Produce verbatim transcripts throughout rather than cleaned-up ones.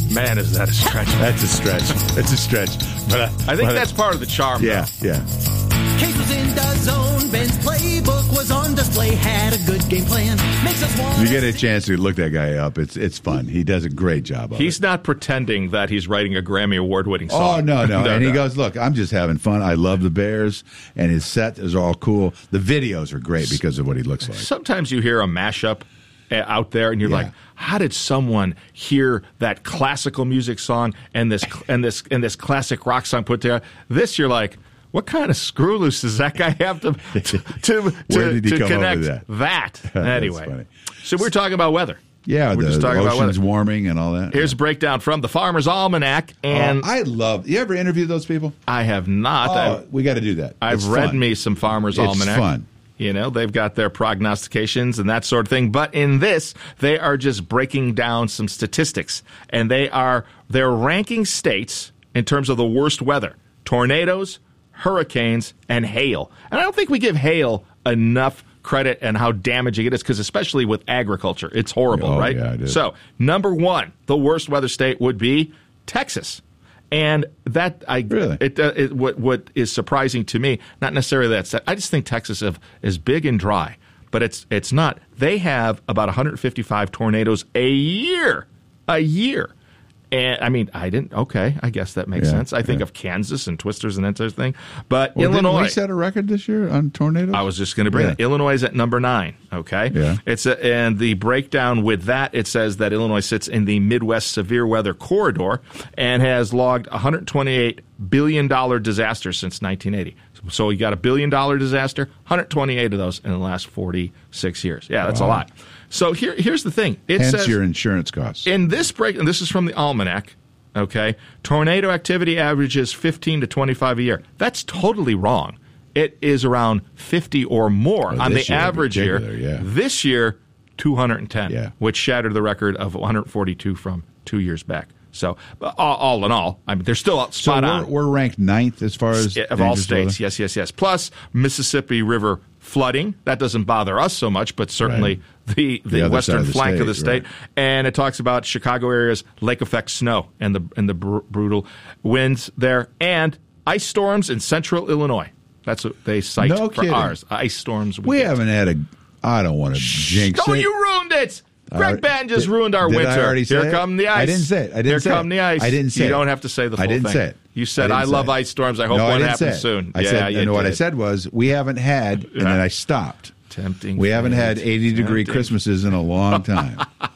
Man, is that a stretch. That's a stretch. That's a stretch. But I, I think but that's part of the charm, Yeah, though. yeah. Case was in the zone. Ben's playbook was on display. Had a good game plan. Makes us want You get a chance to look that guy up. It's it's fun. He does a great job of He's it. not pretending that he's writing a Grammy Award-winning song. Oh, no, no. no and he no. goes, look, I'm just having fun. I love the Bears, and his set is all cool. The videos are great because of what he looks like. Sometimes you hear a mashup uh, out there, and you're Yeah. like, how did someone hear that classical music song and this and this and this classic rock song put together? This, you're like, what kind of screw loose does that guy have to to to, Where did he to come up connect with that? that? That's Anyway, funny. so we're talking about weather. Yeah, we're the, just the talking about ocean's weather. warming and all that. Here's a breakdown from the Farmer's Almanac, and Oh, I love. You ever interview those people? I have not. Oh, I've, we got to do that. I've It's read fun. me some Farmer's It's Almanac. fun. You know, they've got their prognostications and that sort of thing. But in this, they are just breaking down some statistics. And they are they're ranking states in terms of the worst weather. Tornadoes, hurricanes, and hail. And I don't think we give hail enough credit and how damaging it is, because especially with agriculture, it's horrible, Oh, right? yeah, it is. So, number one, the worst weather state would be Texas. And that I Really? it, uh, it what what is surprising to me, not necessarily that I just think Texas have, is big and dry, but it's it's not. They have about one hundred fifty-five tornadoes a year, a year. And I mean, I didn't. Okay, I guess that makes Yeah, sense. I think yeah. of Kansas and Twisters and that sort of thing, but Well, didn't Illinois. we set a record this year on tornadoes? I was just going to bring Yeah. it. Illinois is at number nine. Okay, Yeah. It's a, and the breakdown with that, it says that Illinois sits in the Midwest severe weather corridor and has logged one hundred twenty-eight billion dollars disasters since nineteen eighty. So you got a billion dollar disaster, one hundred twenty-eight of those in the last forty-six years. Yeah, that's Wow. a lot. So here, here's the thing. It Hence says your insurance costs. in this break, and this is from the Almanac. Okay, tornado activity averages fifteen to twenty-five a year. That's totally wrong. It is around fifty or more Oh, on the this year in average year. particular, yeah. This year, two hundred ten, Yeah. which shattered the record of one hundred forty-two from two years back. So, but all, all in all, I mean, they're still so spot we're, on we're ranked ninth as far as of all dangerous states. weather? Yes, yes, yes. Plus Mississippi River flooding. That doesn't bother us so much, but certainly Right. the, the, The other western side of the flank of the state, state. right. And it talks about Chicago area's lake effect snow and the and the br- brutal winds there, and ice storms in central Illinois. That's what they cite No for kidding. ours. Ice storms. We get. haven't had a. I don't want to jinx Oh, it. you ruined it. Greg I- Bann just did- ruined our did I winter. already say Here it? come the ice. I didn't say it. I didn't Here say come it. the ice. I didn't say You it. don't have to say the full I didn't thing. say it. You said, I I, didn't love say it. ice storms. I hope no, one I didn't happens say it. soon. I yeah, said, you you know what I did. said was, we haven't had, and then I stopped. Tempting. We haven't had fate. eighty-degree Tempting. Christmases in a long time.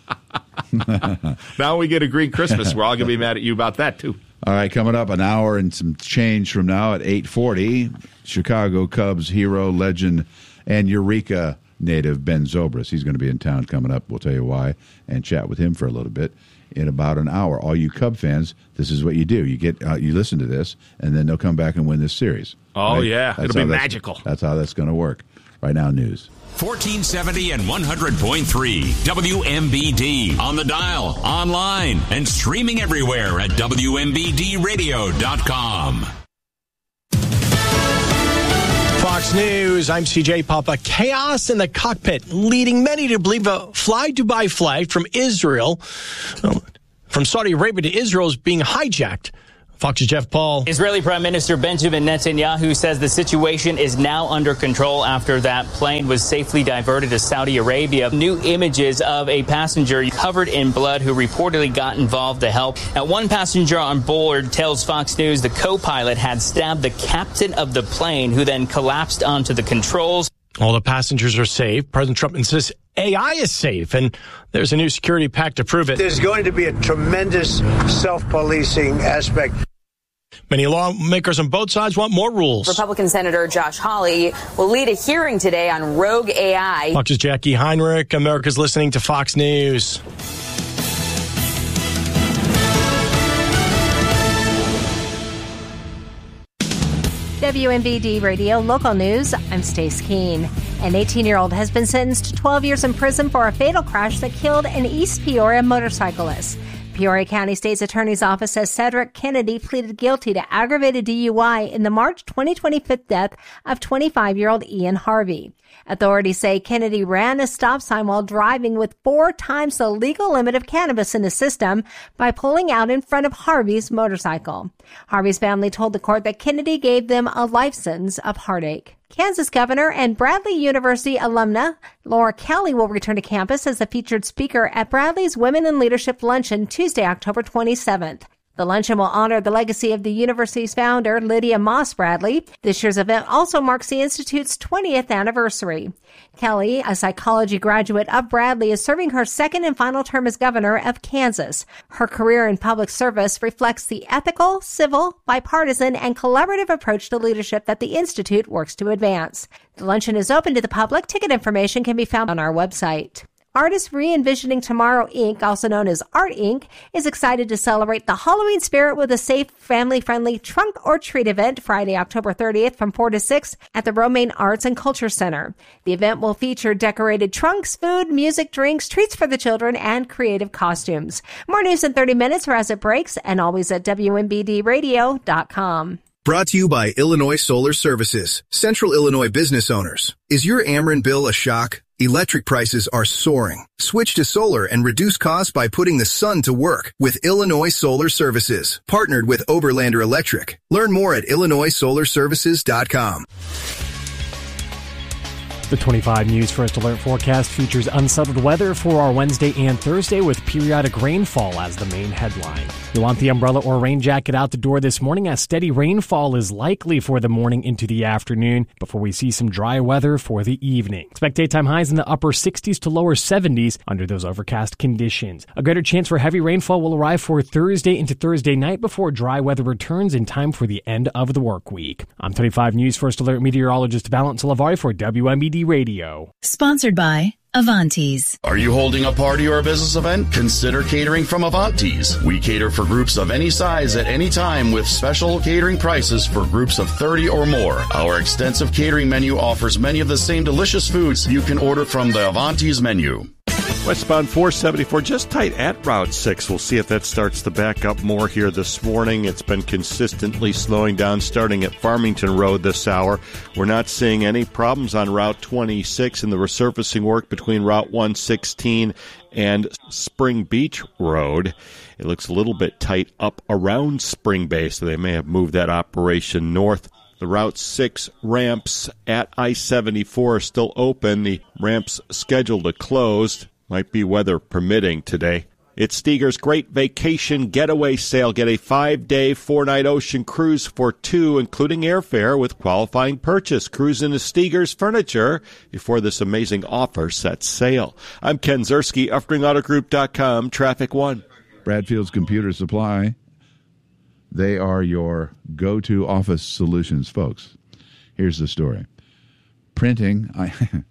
Now we get a green Christmas. We're all going to be mad at you about that, too. All right, coming up an hour and some change from now at eight forty, Chicago Cubs hero, legend, and Eureka native Ben Zobrist. He's going to be in town coming up. We'll tell you why and chat with him for a little bit in about an hour. All you Cub fans, this is what you do. You get uh, you listen to this, and then they'll come back and win this series. Oh, yeah. That's It'll be how that's- magical. That's how that's going to work. Right now, news. fourteen seventy and one hundred point three W M B D on the dial, online, and streaming everywhere at W M B D radio dot com. Fox News, I'm C J Papa. Chaos in the cockpit, leading many to believe a Fly Dubai flight from Israel, from Saudi Arabia to Israel, is being hijacked. Fox's Jeff Paul. Israeli Prime Minister Benjamin Netanyahu says the situation is now under control after that plane was safely diverted to Saudi Arabia. New images of a passenger covered in blood who reportedly got involved to help. Now, one passenger on board tells Fox News the co-pilot had stabbed the captain of the plane, who then collapsed onto the controls. All the passengers are safe. President Trump insists A I is safe, and there's a new security pack to prove it. There's going to be a tremendous self-policing aspect. Many lawmakers on both sides want more rules. Republican Senator Josh Hawley will lead a hearing today on rogue A I. Fox's Jackie Heinrich. America's listening to Fox News. W M B D Radio Local News, I'm Stace Keene. An eighteen-year-old has been sentenced to twelve years in prison for a fatal crash that killed an East Peoria motorcyclist. Peoria County State's Attorney's Office says Cedric Kennedy pleaded guilty to aggravated D U I in the March twenty twenty-five death of twenty-five-year-old Ian Harvey. Authorities say Kennedy ran a stop sign while driving with four times the legal limit of cannabis in his system by pulling out in front of Harvey's motorcycle. Harvey's family told the court that Kennedy gave them a life sentence of heartache. Kansas Governor and Bradley University alumna Laura Kelly will return to campus as a featured speaker at Bradley's Women in Leadership Luncheon Tuesday, October twenty-seventh. The luncheon will honor the legacy of the university's founder, Lydia Moss Bradley. This year's event also marks the Institute's twentieth anniversary. Kelly, a psychology graduate of Bradley, is serving her second and final term as governor of Kansas. Her career in public service reflects the ethical, civil, bipartisan, and collaborative approach to leadership that the Institute works to advance. The luncheon is open to the public. Ticket information can be found on our website. Artists Re-Envisioning Tomorrow, Incorporated, also known as Art Incorporated, is excited to celebrate the Halloween spirit with a safe, family-friendly trunk or treat event Friday, October thirtieth from four to six at the Romaine Arts and Culture Center. The event will feature decorated trunks, food, music, drinks, treats for the children, and creative costumes. More news in thirty minutes or as it breaks, and always at W M B D radio dot com. Brought to you by Illinois Solar Services, Central Illinois business owners. Is your Ameren bill a shock? Electric prices are soaring. Switch to solar and reduce costs by putting the sun to work with Illinois Solar Services, partnered with Oberlander Electric. Learn more at illinois solar services dot com. The twenty-five News First Alert forecast features unsettled weather for our Wednesday and Thursday with periodic rainfall as the main headline. You want the umbrella or rain jacket out the door this morning as steady rainfall is likely for the morning into the afternoon before we see some dry weather for the evening. Expect daytime highs in the upper sixties to lower seventies under those overcast conditions. A greater chance for heavy rainfall will arrive for Thursday into Thursday night before dry weather returns in time for the end of the work week. I'm twenty-five News First Alert meteorologist Valent Salavari for W M B D Radio. Sponsored by Avantes. Are you holding a party or a business event? Consider catering from Avantes. We cater for groups of any size at any time with special catering prices for groups of thirty or more. Our extensive catering menu offers many of the same delicious foods you can order from the Avantes menu. Westbound four seventy-four, just tight at Route six. We'll see if that starts to back up more here this morning. It's been consistently slowing down starting at Farmington Road this hour. We're not seeing any problems on Route twenty-six in the resurfacing work between Route one sixteen and Spring Beach Road. It looks a little bit tight up around Spring Bay, so they may have moved that operation north. The Route six ramps at I seventy-four are still open. The ramps scheduled to close. Might be weather permitting today. It's Steger's Great Vacation Getaway Sale. Get a five-day, four-night ocean cruise for two, including airfare with qualifying purchase. Cruise into Steger's Furniture before this amazing offer sets sail. I'm Ken Zerski, Uffring Auto Group dot com, Traffic One. Bradfield's Computer Supply. They are your go-to office solutions, folks. Here's the story. Printing, I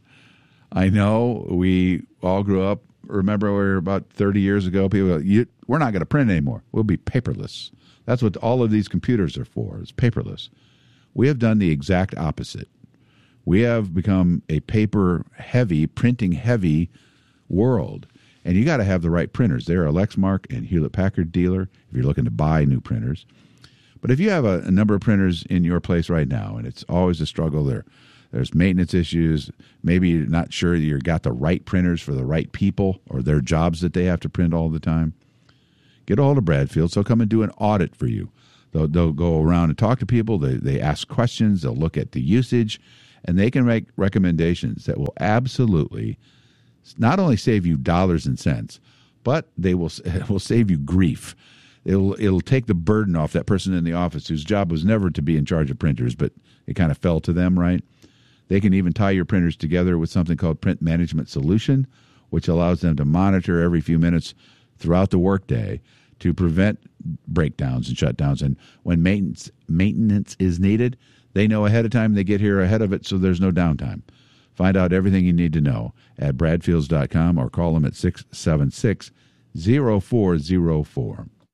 I know we all grew up, remember we were about thirty years ago, people go, you, we're not going to print anymore. We'll be paperless. That's what all of these computers are for, is paperless. We have done the exact opposite. We have become a paper-heavy, printing-heavy world. And you got to have the right printers. They're a Lexmark and Hewlett-Packard dealer if you're looking to buy new printers. But if you have a, a number of printers in your place right now, and it's always a struggle, there, there's maintenance issues, maybe you're not sure you got the right printers for the right people or their jobs that they have to print all the time, get a hold of Bradfield. So come and do an audit for you. They'll, they'll go around and talk to people. They, they ask questions. They'll look at the usage, and they can make recommendations that will absolutely not only save you dollars and cents, but they will will save you grief. It'll it'll take the burden off that person in the office whose job was never to be in charge of printers, but it kind of fell to them, right? They can even tie your printers together with something called Print Management Solution, which allows them to monitor every few minutes throughout the workday to prevent breakdowns and shutdowns. And when maintenance maintenance is needed, they know ahead of time. They get here ahead of it, so there's no downtime. Find out everything you need to know at bradfields dot com or call them at six seven six, zero four zero four.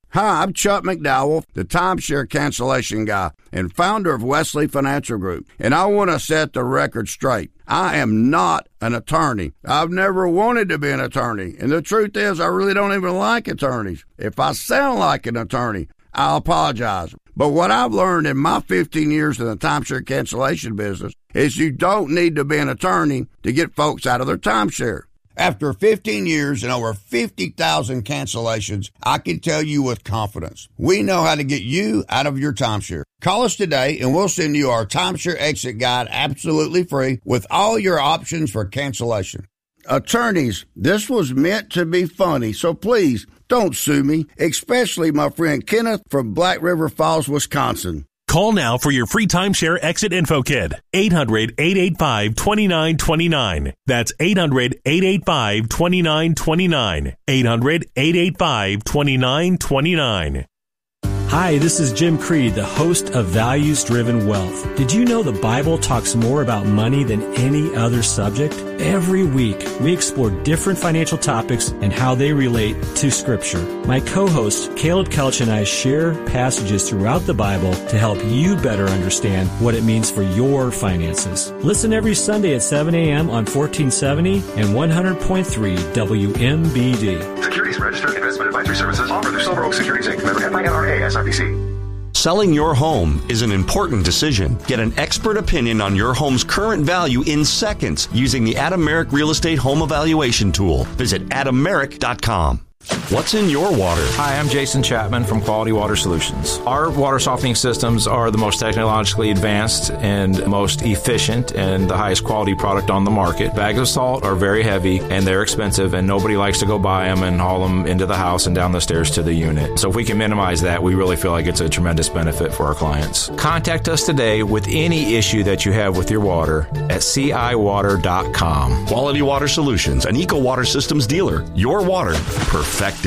Hi, I'm Chuck McDowell, the timeshare cancellation guy and founder of Wesley Financial Group, and I want to set the record straight. I am not an attorney. I've never wanted to be an attorney, and the truth is I really don't even like attorneys. If I sound like an attorney, I'll apologize. But what I've learned in my fifteen years in the timeshare cancellation business is you don't need to be an attorney to get folks out of their timeshare. After fifteen years and over fifty thousand cancellations, I can tell you with confidence, we know how to get you out of your timeshare. Call us today and we'll send you our timeshare exit guide absolutely free with all your options for cancellation. Attorneys, this was meant to be funny, so please don't sue me, especially my friend Kenneth from Black River Falls, Wisconsin. Call now for your free timeshare exit info kit. eight hundred, eight eight five, two nine two nine. That's eight hundred, eight eight five, two nine two nine. eight hundred, eight eight five, two nine two nine. Hi, this is Jim Creed, the host of Values Driven Wealth. Did you know the Bible talks more about money than any other subject? Every week, we explore different financial topics and how they relate to Scripture. My co-host, Caleb Kelch, and I share passages throughout the Bible to help you better understand what it means for your finances. Listen every Sunday at seven a.m. on fourteen seventy and one hundred point three W M B D. Securities Registered Investment Advisory Services offer through Silver Oak Securities Incorporated. Member F I N R A S I P C. Selling your home is an important decision. Get an expert opinion on your home's current value in seconds using the Adam Merrick Real Estate Home Evaluation Tool. Visit adam merrick dot com. What's in your water? Hi, I'm Jason Chapman from Quality Water Solutions. Our water softening systems are the most technologically advanced and most efficient and the highest quality product on the market. Bags of salt are very heavy and they're expensive, and nobody likes to go buy them and haul them into the house and down the stairs to the unit. So if we can minimize that, we really feel like it's a tremendous benefit for our clients. Contact us today with any issue that you have with your water at C I water dot com. Quality Water Solutions, an Eco Water Systems dealer. Your water perfected.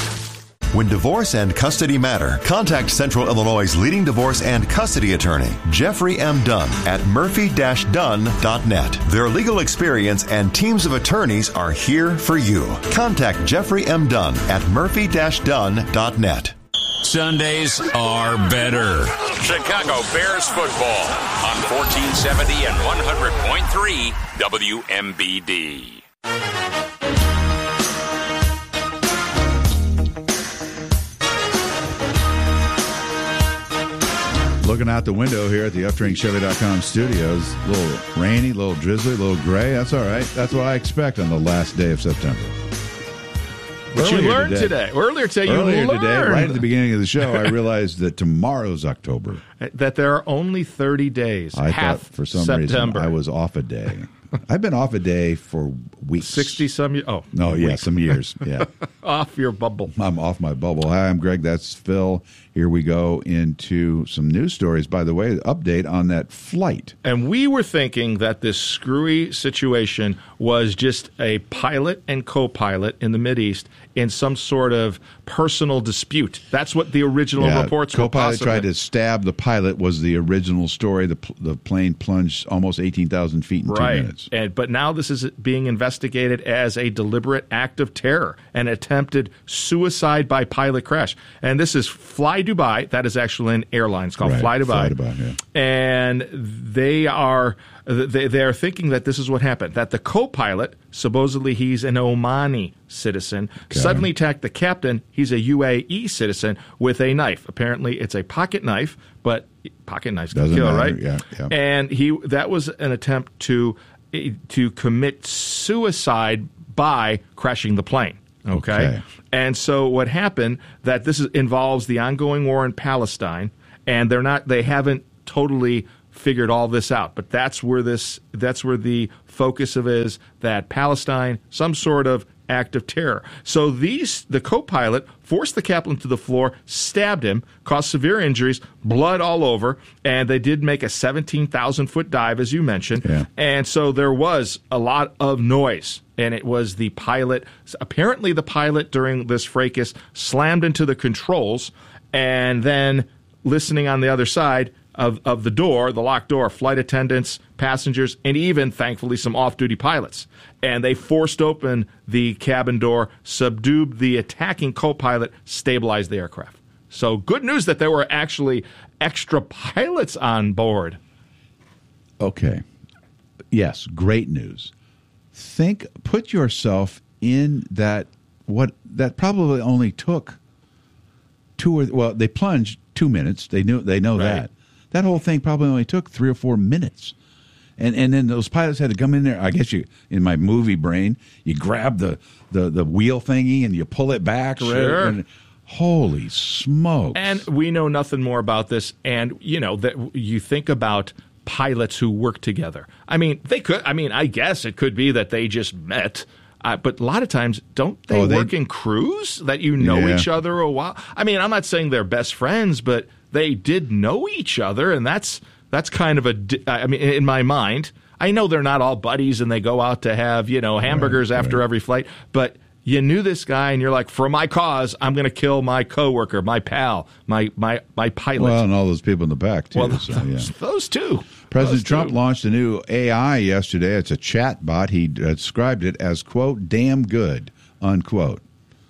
When divorce and custody matter, contact Central Illinois' leading divorce and custody attorney, Jeffrey M. Dunn, at murphy dash dunn dot net. Their legal experience and teams of attorneys are here for you. Contact Jeffrey M. Dunn at murphy dash dunn dot net. Sundays are better. Chicago Bears football on fourteen seventy and one hundred point three W M B D. Looking out the window here at the Uptrend Chevy dot com studios, a little rainy, a little drizzly, a little gray. That's all right. That's what I expect on the last day of September. But you learned today. today. Earlier today, you Earlier learned. today, right at the beginning of the show, I realized that tomorrow's October. That there are only thirty days. I half thought for some September. reason I was off a day. I've been off a day for weeks. sixty some years. Oh. No, yeah, weeks. some years. Yeah. Off your bubble. I'm off my bubble. Hi, I'm Greg. That's Phil. Here we go into some news stories. By the way, update on that flight. And we were thinking that this screwy situation was just a pilot and co-pilot in the Mideast in some sort of personal dispute. That's what the original yeah, reports co-pilot were. Co-pilot tried to stab the pilot was the original story. The, the plane plunged almost eighteen thousand feet in right. two minutes. And, but now this is being investigated as a deliberate act of terror, an attempted suicide by pilot crash. And this is Fly Dubai. That is actually an airline. It's called right. Fly Dubai. Fly Dubai, yeah. And they are they, they are thinking that this is what happened, that the co-pilot, supposedly he's an Omani citizen, okay. suddenly attacked the captain. He's a U A E citizen with a knife. Apparently it's a pocket knife, but pocket knives can Doesn't kill, matter. right? Yeah, yeah. And he that was an attempt to to commit suicide by crashing the plane. Okay? okay. And so what happened, that this is, involves the ongoing war in Palestine, and they're not they haven't totally figured all this out. But that's where this that's where the focus of is, that Palestine, some sort of act of terror. So these the co-pilot forced the captain to the floor, stabbed him, caused severe injuries, blood all over, and they did make a seventeen thousand foot dive, as you mentioned. Yeah. And so there was a lot of noise. And it was the pilot, apparently the pilot during this fracas slammed into the controls, and then listening on the other side, of, of the door, the locked door, flight attendants, passengers, and even, thankfully, some off-duty pilots. And they forced open the cabin door, subdued the attacking co-pilot, stabilized the aircraft. So good news that there were actually extra pilots on board. Okay. Yes, great news. Think, put yourself in that, what that probably only took two or, well, they plunged two minutes. They knew, they know Right. that. That whole thing probably only took three or four minutes. And and then those pilots had to come in there. I guess you, in my movie brain, you grab the, the, the wheel thingy and you pull it back. Sure. And, holy smokes. And we know nothing more about this. And, you know, that you think about pilots who work together. I mean, they could, I mean, I guess it could be that they just met. Uh, but a lot of times, don't they, Oh, they- work in crews that you know Yeah. each other a while? I mean, I'm not saying they're best friends, but they did know each other. And that's that's kind of a, di- I mean, in my mind, I know they're not all buddies and they go out to have, you know, hamburgers Right, after right. every flight. But you knew this guy and you're like, for my cause, I'm going to kill my coworker, my pal, my my my pilot. Well, and all those people in the back, too. Well, so, yeah. those, those two. President Those Trump two. launched a new A I yesterday. It's a chat bot. He described it as, quote, damn good, unquote.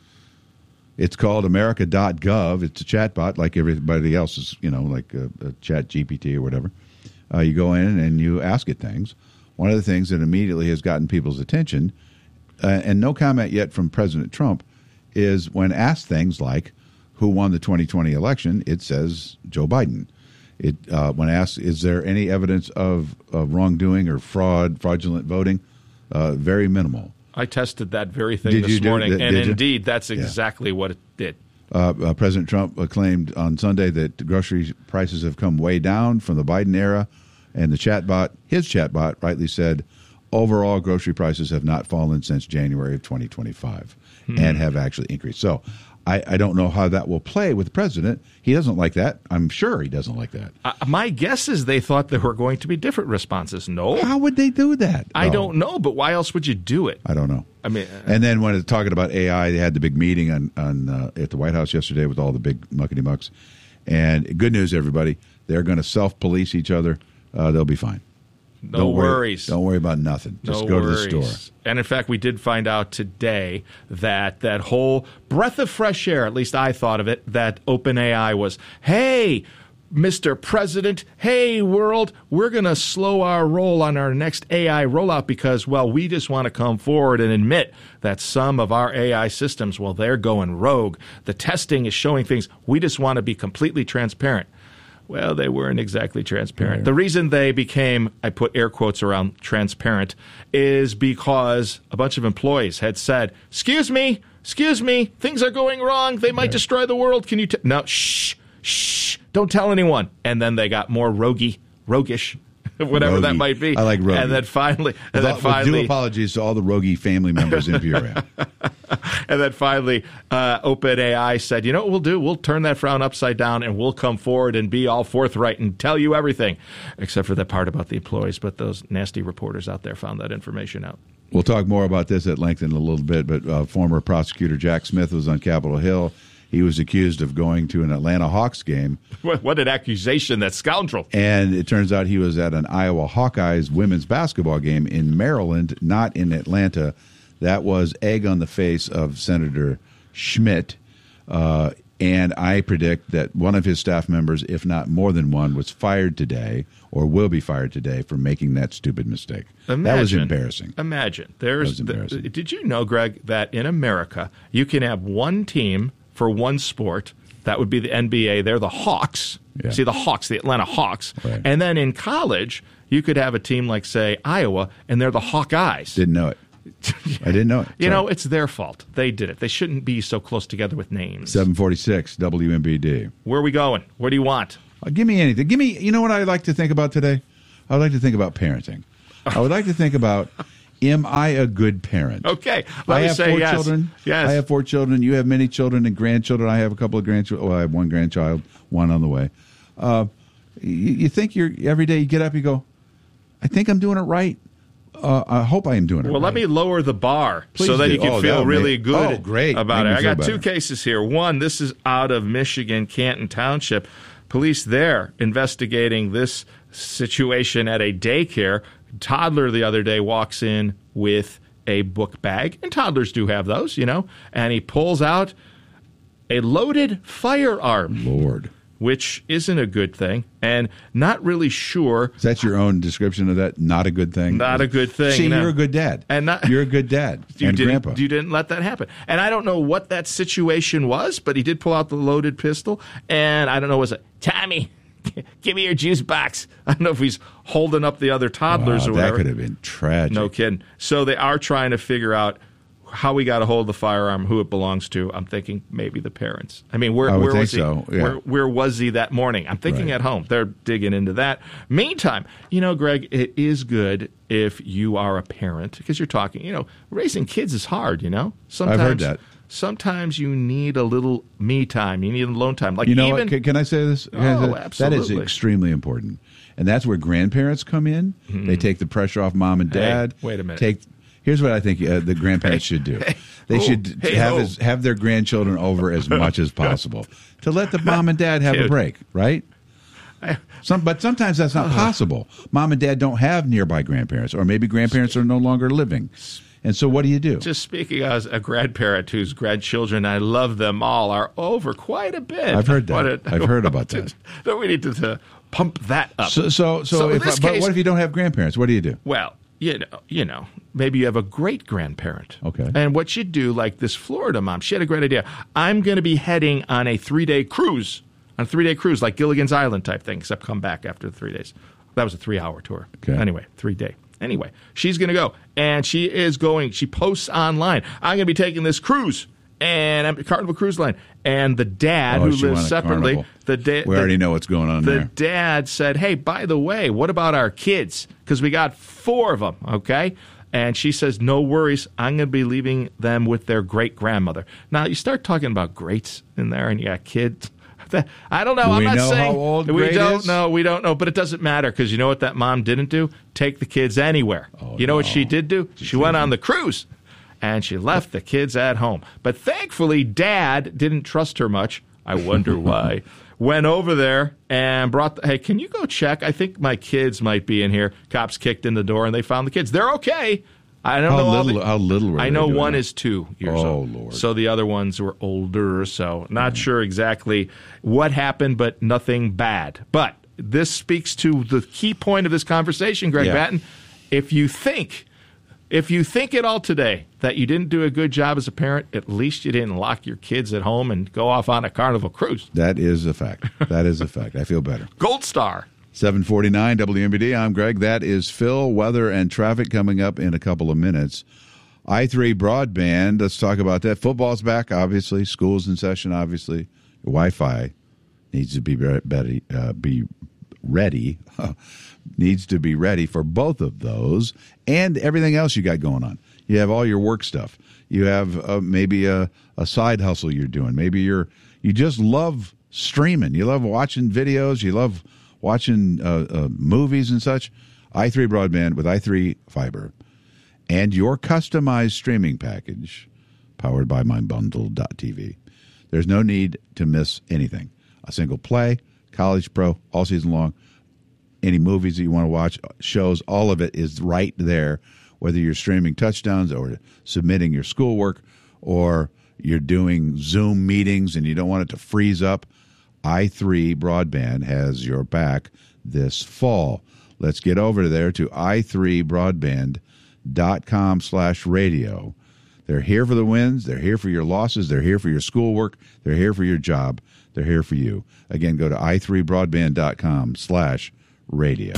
It's called America dot gov. It's a chat bot like everybody else's, you know, like a, a Chat G P T or whatever. Uh, you go in and you ask it things. One of the things that immediately has gotten people's attention, uh, and no comment yet from President Trump, is when asked things like, who won the twenty twenty election, it says Joe Biden. It uh, when asked, is there any evidence of, of wrongdoing or fraud, fraudulent voting? Uh, very minimal. I tested that very thing Did this you do- morning, did- and did you? indeed, that's exactly what it did. Uh, uh, President Trump uh, claimed on Sunday that grocery prices have come way down from the Biden era, and the chatbot, his chatbot, rightly said, overall grocery prices have not fallen since January of twenty twenty-five Hmm. and have actually increased. So I, I don't know how that will play with the president. He doesn't like that. I'm sure he doesn't like that. Uh, my guess is they thought there were going to be different responses. No. How would they do that? I No. don't know, but why else would you do it? I don't know. I mean, uh, And then when it's talking about A I, they had the big meeting on, on uh, at the White House yesterday with all the big muckety mucks. And good news, everybody, they're going to self-police each other. Uh, they'll be fine. no Don't worry- worries. Don't worry about nothing. Just no go worries. to the store. And in fact, we did find out today that that whole breath of fresh air, at least I thought of it, that OpenAI was, hey, Mister President, hey, world, we're going to slow our roll on our next A I rollout because, well, we just want to come forward and admit that some of our A I systems, well, they're going rogue. The testing is showing things. We just want to be completely transparent. Well, they weren't exactly transparent. Right. The reason they became, I put air quotes around transparent, is because a bunch of employees had said, excuse me, excuse me, things are going wrong. They might destroy the world. Can you t-? No, shh, shh, don't tell anyone. And then they got more roguey, roguish, whatever that Roguey. might be. I like roguey. And then finally, and With then all- with finally, due apologies to all the roguey family members in Peoria. and then finally, uh, OpenAI said, you know what we'll do? We'll turn that frown upside down and we'll come forward and be all forthright and tell you everything, except for that part about the employees. But those nasty reporters out there found that information out. We'll talk more about this at length in a little bit, but uh, former prosecutor Jack Smith was on Capitol Hill. He was accused of going to an Atlanta Hawks game, What, what an accusation, that scoundrel. and it turns out he was at an Iowa Hawkeyes women's basketball game in Maryland, not in Atlanta. That was egg on the face of Senator Schmidt, uh, and I predict that one of his staff members, if not more than one, was fired today or will be fired today for making that stupid mistake. Imagine, that was embarrassing. Imagine. There's That was embarrassing. The, did you know, Greg, that in America you can have one team for one sport? That would be the N B A. They're the Hawks. Yeah. See, the Hawks, the Atlanta Hawks. Right. And then in college, you could have a team like, say, Iowa, and they're the Hawkeyes. Didn't know it. I didn't know it. You Sorry. know, it's their fault. They did it. They shouldn't be so close together with names. seven forty-six W M B D. Where are we going? What do you want? Uh, give me anything. Give me. You know what I like to think about today? I would like to think about parenting. I would like to think about, am I a good parent? Okay. Let I me have say four yes. children. Yes. I have four children. You have many children and grandchildren. I have a couple of grandchildren. Well, I have one grandchild, one on the way. Uh, you, you think you're every day you get up, you go, I think I'm doing it right. Uh, I hope I am doing it Well, right. let me lower the bar Please so that do. you can Oh, that feel would really make- good oh, great. about Make it. me I feel got two better. cases here. One, this is out of Michigan, Canton Township. Police there investigating this situation at a daycare. Toddler the other day walks in with a book bag, and toddlers do have those, you know, and he pulls out a loaded firearm. Lord. Which isn't a good thing, and not really sure. Is that your own description of that? Not a good thing? Not a good thing. See, no. you're a good dad. And not, you're a good dad you and didn't, grandpa. You didn't let that happen. And I don't know what that situation was, but he did pull out the loaded pistol, and I don't know, was it, Tommy, give me your juice box. I don't know if he's holding up the other toddlers wow, or whatever. That could have been tragic. No kidding. So they are trying to figure out how we got a hold of the firearm, who it belongs to. I'm thinking maybe the parents. I mean, where, I would where think was he? so, yeah. Where, where was he that morning? I'm thinking Right. at home. They're digging into that. Meantime, you know, Greg, it is good if you are a parent, because you're talking, you know, raising kids is hard, you know? Sometimes, I've heard that. Sometimes you need a little me time. You need alone time. Like you know even, what? Can, can I say this? Can I say Oh, that? absolutely. That is extremely important. And that's where grandparents come in. Mm-hmm. They take the pressure off mom and Hey, dad. wait a minute. Take Here's what I think uh, the grandparents Hey, should do. hey, they oh, should hey, have oh. his, have their grandchildren over as much as possible to let the mom and dad have Dude. a break, right? Some, but sometimes that's not possible. Mom and dad don't have nearby grandparents, or maybe grandparents are no longer living. And so what do you do? Just speaking as a grandparent whose grandchildren, I love them all, are over quite a bit. I've heard that. What a- I've heard about that. Don't we need to, to pump that up? So, so, so, So in if, this but case- what if you don't have grandparents? What do you do? Well, you know, you know, maybe you have a great grandparent. Okay. And what you do, like this Florida mom, she had a great idea. I'm going to be heading on a three day cruise, on a three day cruise, like Gilligan's Island type thing, except come back after the three days. That was a three hour tour. Okay. Anyway, three day. Anyway, she's going to go, and she is going. She posts online. I'm going to be taking this cruise, and I'm Carnival Cruise Line. And the dad, Oh, who she went lives on separately, Carnival. the dad, We already know what's going on the there. dad said, "Hey, by the way, what about our kids? Because we got four of them, okay?" And she says, "No worries. I'm going to be leaving them with their great grandmother." Now you start talking about greats in there, and you got kids. I don't know. Do I'm we not know saying how old we Great don't is? know. We don't know, but it doesn't matter because you know what that mom didn't do? Take the kids anywhere. Oh, you know what no. she did do? She went on the cruise, and she left the kids at home. But thankfully, Dad didn't trust her much. I wonder why. Went over there and brought, the, hey, can you go check? I think my kids might be in here. Cops kicked in the door, and they found the kids. They're okay. I don't How know. all little- the- how little were I they know doing one that? is two years Oh, old. Lord. So the other ones were older, so not sure exactly what happened, but nothing bad. But this speaks to the key point of this conversation, Greg Yeah. Batten. If you think, if you think at all today that you didn't do a good job as a parent, at least you didn't lock your kids at home and go off on a Carnival cruise. That is a fact. That is a fact. I feel better. Gold Star. seven forty-nine W M B D. I'm Greg. That is Phil. Weather and traffic coming up in a couple of minutes. I three broadband. Let's talk about that. Football's back, obviously. School's in session, obviously. Wi-Fi needs to be ready. Uh, be ready. needs to be ready for both of those and everything else you got going on. You have all your work stuff. You have uh, maybe a, a side hustle you're doing. Maybe you're you just love streaming. You love watching videos. You love watching uh, uh, movies and such. i three Broadband with i three Fiber and your customized streaming package powered by my bundle dot t v. There's no need to miss anything. A single play, College Pro, all season long, any movies that you want to watch, shows, all of it is right there, whether you're streaming touchdowns or submitting your schoolwork or you're doing Zoom meetings and you don't want it to freeze up. i three Broadband has your back this fall. Let's get over there to i three broadband dot com slash radio. They're here for the wins. They're here for your losses. They're here for your schoolwork. They're here for your job. They're here for you. Again, go to i three broadband dot com slash radio.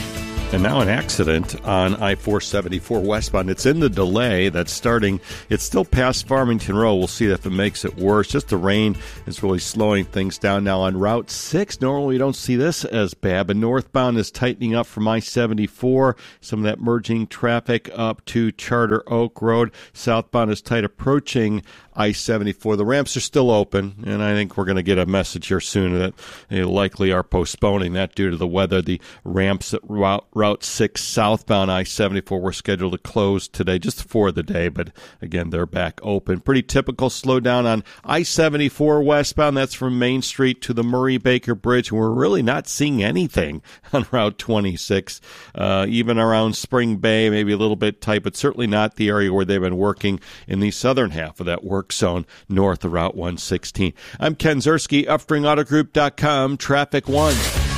And now an accident on I four seventy-four westbound. It's in the delay that's starting. It's still past Farmington Road. We'll see if it makes it worse. Just the rain is really slowing things down. Now on Route six, normally you don't see this as bad, but northbound is tightening up from I seventy-four. Some of that merging traffic up to Charter Oak Road. Southbound is tight approaching I seventy-four. The ramps are still open, and I think we're going to get a message here soon that they likely are postponing that due to the weather. The ramps at Route Route six southbound I seventy-four were scheduled to close today just for the day, but again, they're back open. Pretty typical slowdown on I seventy-four westbound. That's from Main Street to the Murray-Baker Bridge. We're really not seeing anything on Route twenty-six, uh, even around Spring Bay, maybe a little bit tight, but certainly not the area where they've been working in the southern half of that work zone north of Route one sixteen. I'm Ken Zerski, upstring auto group dot com, Traffic One.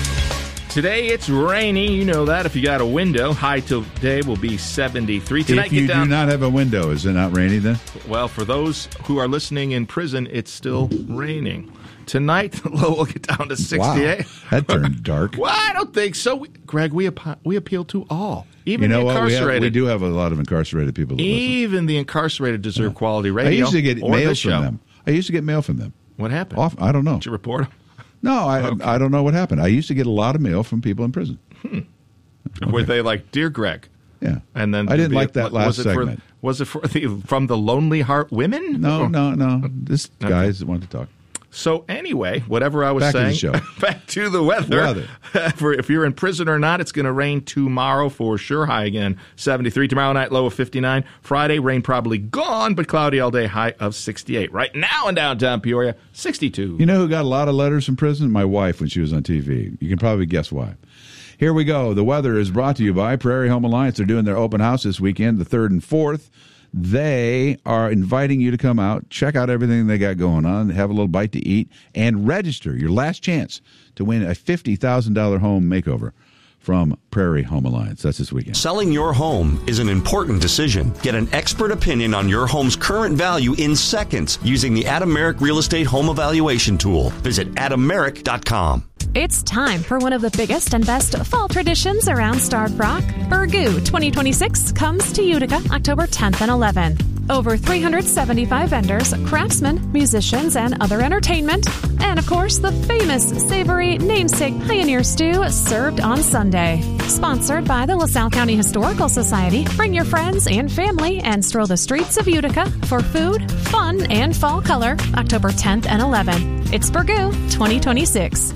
Today it's rainy. You know that if you got a window. High today will be seventy-three. Tonight, if you get down, do not have a window, is it not rainy then? Well, for those who are listening in prison, it's still raining. Tonight, the low will get down to sixty-eight. Wow, that turned dark. Well, I don't think so. We, Greg, we ap- we appeal to all. Even you know the what? We, incarcerated. have, we do have a lot of incarcerated people that Even listen. the incarcerated deserve yeah. quality radio. I used to get or mail the from show. them. I used to get mail from them. What happened? Off, I don't know. Did you report them? No, I Okay. I don't know what happened. I used to get a lot of mail from people in prison. Hmm. Okay. Were they like, "Dear Greg"? Yeah. And then I didn't be, like that last was it segment. For, was it for the, from the Lonely Heart Women? No, Or- no, no. This Okay. guys that want to talk. So anyway, whatever I was Back to the saying, show. back to the weather. Weather. For if you're in prison or not, it's going to rain tomorrow for sure. High again, seventy-three. Tomorrow night, low of fifty-nine. Friday, rain probably gone, but cloudy all day, high of sixty-eight. Right now in downtown Peoria, sixty-two. You know who got a lot of letters from prison? My wife when she was on T V. You can probably guess why. Here we go. The weather is brought to you by Prairie Home Alliance. They're doing their open house this weekend, the third and fourth. They are inviting you to come out, check out everything they got going on, have a little bite to eat, and register. Your last chance to win a fifty thousand dollars home makeover from Prairie Home Alliance. That's this weekend. Selling your home is an important decision. Get an expert opinion on your home's current value in seconds using the Adam Merrick Real Estate Home Evaluation Tool. Visit adam merrick dot com. It's time for one of the biggest and best fall traditions around Starved Rock. Burgoo twenty twenty-six comes to Utica October tenth and eleventh. Over three hundred seventy-five vendors, craftsmen, musicians, and other entertainment. And of course, the famous savory namesake Pioneer Stew served on Sunday. Sponsored by the LaSalle County Historical Society, bring your friends and family and stroll the streets of Utica for food, fun, and fall color October tenth and eleventh. It's Burgoo twenty twenty-six.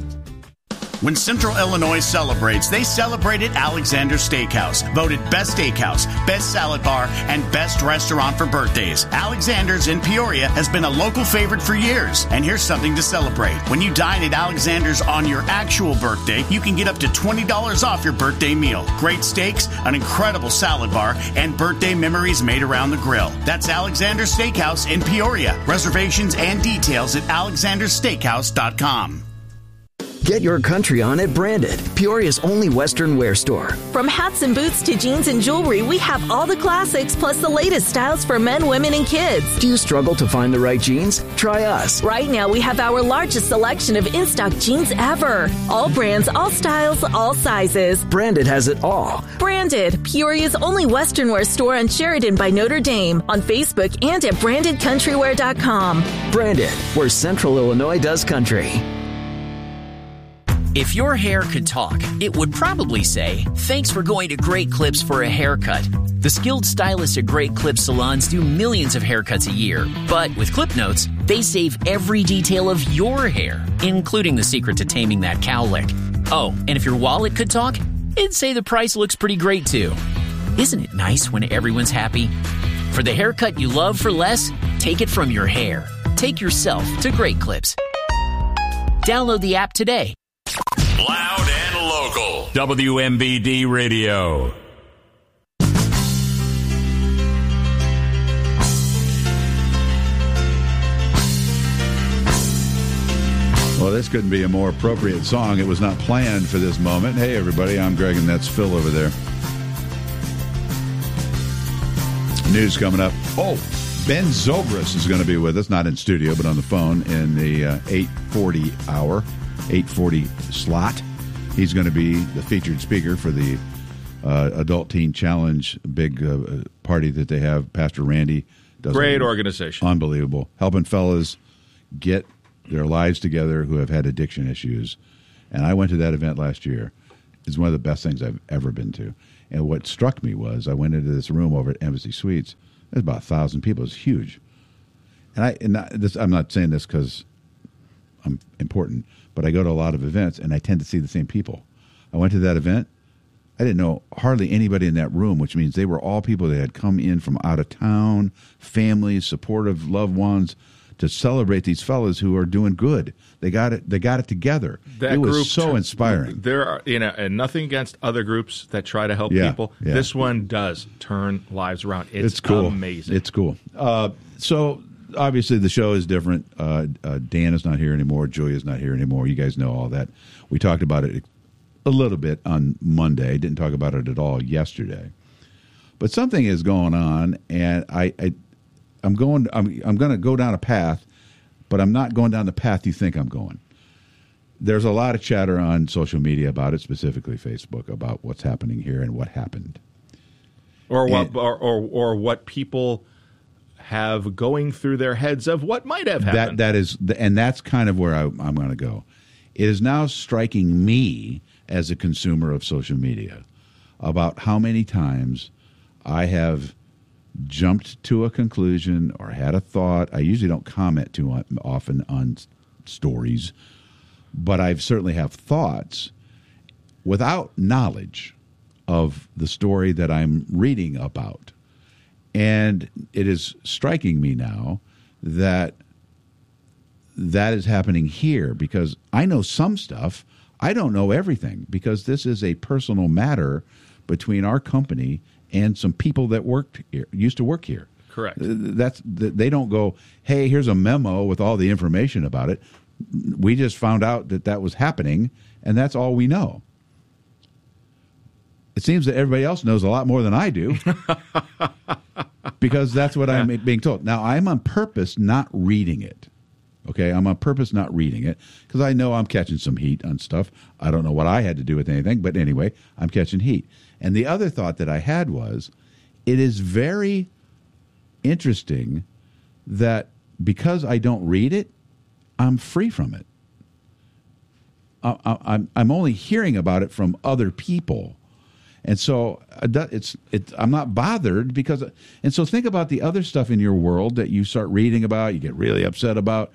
When Central Illinois celebrates, they celebrate at Alexander's Steakhouse. Voted Best Steakhouse, Best Salad Bar, and Best Restaurant for birthdays. Alexander's in Peoria has been a local favorite for years. And here's something to celebrate. When you dine at Alexander's on your actual birthday, you can get up to twenty dollars off your birthday meal. Great steaks, an incredible salad bar, and birthday memories made around the grill. That's Alexander's Steakhouse in Peoria. Reservations and details at alexanders steakhouse dot com. Get your country on at Branded, Peoria's only Western wear store. From hats and boots to jeans and jewelry, we have all the classics plus the latest styles for men, women, and kids. Do you struggle to find the right jeans? Try us. Right now, we have our largest selection of in-stock jeans ever. All brands, all styles, all sizes. Branded has it all. Branded, Peoria's only Western wear store on Sheridan by Notre Dame, on Facebook and at branded country wear dot com. Branded, where Central Illinois does country. If your hair could talk, it would probably say, "Thanks for going to Great Clips for a haircut." The skilled stylists at Great Clips salons do millions of haircuts a year. But with Clip Notes, they save every detail of your hair, including the secret to taming that cowlick. Oh, and if your wallet could talk, it'd say the price looks pretty great too. Isn't it nice when everyone's happy? For the haircut you love for less, take it from your hair. Take yourself to Great Clips. Download the app today. Loud and local. W M B D Radio. Well, this couldn't be a more appropriate song. It was not planned for this moment. Hey, everybody, I'm Greg, and that's Phil over there. News coming up. Oh, Ben Zobrist is going to be with us, not in studio, but on the phone in the uh, eight forty hour, eight forty slot. He's going to be the featured speaker for the uh, Adult Teen Challenge big uh, party that they have. Pastor Randy does. Great organization. Unbelievable. Helping fellas get their lives together who have had addiction issues. And I went to that event last year. It's one of the best things I've ever been to. And what struck me was I went into this room over at Embassy Suites. There's about a thousand people. It's huge. And, I, and I, this, I'm not saying this because I'm important, but I go to a lot of events, and I tend to see the same people. I went to that event. I didn't know hardly anybody in that room, which means they were all people that had come in from out of town, families, supportive loved ones, to celebrate these fellas who are doing good. They got it. They got it together. That it was group, so inspiring. There are, you know, and nothing against other groups that try to help Yeah, people. yeah. This one does turn lives around. It's, It's cool. amazing. It's cool. Uh, so obviously the show is different. Uh, uh, Dan is not here anymore. Julia's not here anymore. You guys know all that. We talked about it a little bit on Monday. Didn't talk about it at all yesterday. But something is going on, and I, I I'm going. I'm I'm going to go down a path, but I'm not going down the path you think I'm going. There's a lot of chatter on social media about it, specifically Facebook, about what's happening here and what happened. Or what, And- or, or or what people have going through their heads of what might have That happened. that is, and that's kind of where I, I'm going to go. It is now striking me as a consumer of social media about how many times I have jumped to a conclusion or had a thought. I usually don't comment too often on s- stories, but I certainly have thoughts without knowledge of the story that I'm reading about. And it is striking me now that that is happening here, because I know some stuff. I don't know everything, because this is a personal matter between our company and some people that worked here, used to work here. Correct. That's they don't go, hey, here's a memo with all the information about it. We just found out that that was happening, and that's all we know. It seems that everybody else knows a lot more than I do, because that's what I'm being told. Now, I'm on purpose not reading it. Okay, I'm on purpose not reading it because I know I'm catching some heat on stuff. I don't know what I had to do with anything, but anyway, I'm catching heat. And the other thought that I had was, it is very interesting that because I don't read it, I'm free from it. I, I, I'm I'm only hearing about it from other people. And so it's it, I'm not bothered because, and so think about the other stuff in your world that you start reading about, you get really upset about.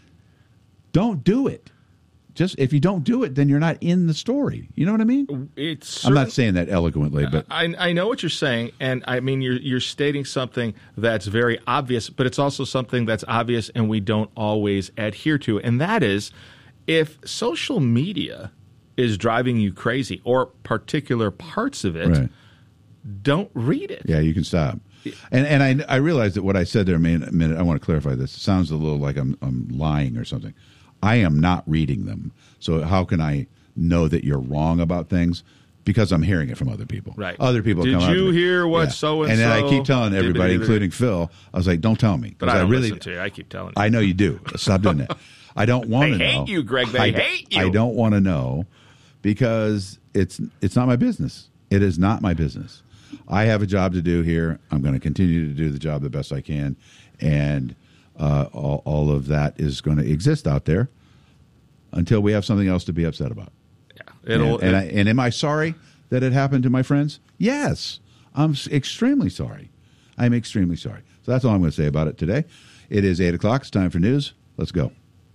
Don't do it. Just if you don't do it, then you're not in the story. You know what I mean? It's I'm not saying that eloquently, but I, I know what you're saying, and I mean you're you're stating something that's very obvious, but it's also something that's obvious and we don't always adhere to, and that is, if social media is driving you crazy or particular parts of it, right. Don't read it. Yeah, you can stop. And and I I realize that what I said there a minute, a minute I want to clarify this. It sounds a little like I'm I'm lying or something. I am not reading them. So how can I know that you're wrong about things? Because I'm hearing it from other people. Right. Other people Did come out you to me. hear what Yeah. so-and-so And then I keep telling everybody, did- including Phil, I was like, don't tell me. But 'Cause I don't really, listen to you. I keep telling you. I know you do. Stop doing that. I don't want to They know. hate you, Greg. They I, hate you. I don't want to know because it's it's not my business. It is not my business. I have a job to do here. I'm going to continue to do the job the best I can, and uh, all, all of that is going to exist out there until we have something else to be upset about. Yeah, it'll. and, and, I, and am I sorry that it happened to my friends? Yes, I'm s- extremely sorry. I'm extremely sorry. So that's all I'm going to say about it today. It is eight o'clock. It's time for news. Let's go.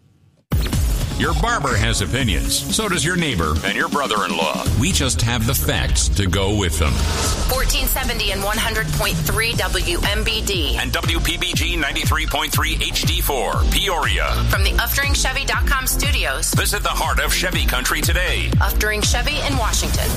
Your barber has opinions. So does your neighbor and your brother-in-law. We just have the facts to go with them. fourteen seventy and one hundred point three W M B D. And W P B G ninety-three point three H D four, Peoria. From the Uftering Chevy dot com studios. Visit the heart of Chevy country today. Uftering Chevy in Washington.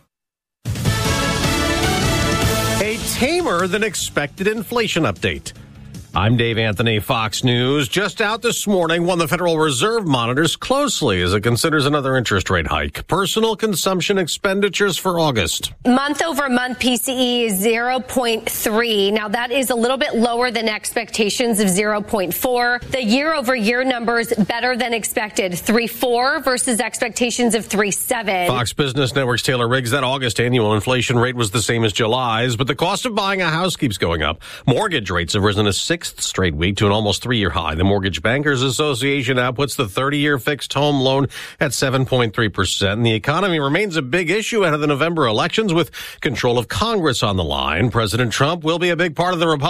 A tamer than expected inflation update. I'm Dave Anthony, Fox News. Just out this morning, one the Federal Reserve monitors closely as it considers another interest rate hike. Personal consumption expenditures for August. Month over month P C E is zero point three. Now that is a little bit lower than expectations of zero point four. The year over year numbers better than expected. three point four versus expectations of three point seven. Fox Business Network's Taylor Riggs, that August annual inflation rate was the same as July's, but the cost of buying a house keeps going up. Mortgage rates have risen a sixth straight week to an almost three-year high. The Mortgage Bankers Association now puts the thirty-year fixed home loan at seven point three percent. And the economy remains a big issue ahead of the November elections with control of Congress on the line. President Trump will be a big part of the Republican